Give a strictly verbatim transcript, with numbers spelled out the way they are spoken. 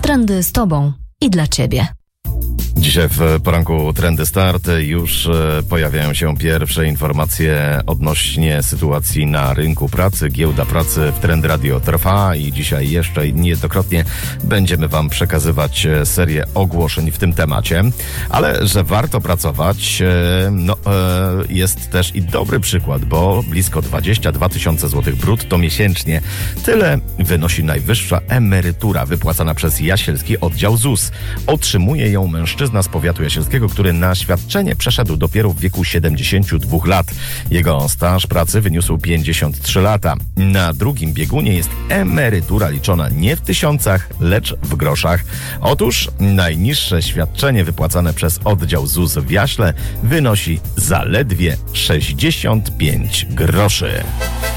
Trendy z Tobą i dla Ciebie. Dzisiaj w poranku Trendy Start już pojawiają się pierwsze informacje odnośnie sytuacji na rynku pracy. Giełda pracy w Trend Radio trwa i dzisiaj jeszcze niejednokrotnie będziemy Wam przekazywać serię ogłoszeń w tym temacie. Ale że warto pracować, no, jest też i dobry przykład, bo blisko dwadzieścia dwa tysiące złotych brutto miesięcznie. Tyle wynosi najwyższa emerytura wypłacana przez Jasielski Oddział Z U S. Otrzymuje ją mężczyzna z powiatu jasielskiego, który na świadczenie przeszedł dopiero w wieku siedemdziesięciu dwóch lat. Jego staż pracy wyniósł pięćdziesiąt trzy lata. Na drugim biegunie jest emerytura liczona nie w tysiącach, lecz w groszach. Otóż najniższe świadczenie wypłacane przez oddział Z U S w Jaśle wynosi zaledwie sześćdziesiąt pięć groszy.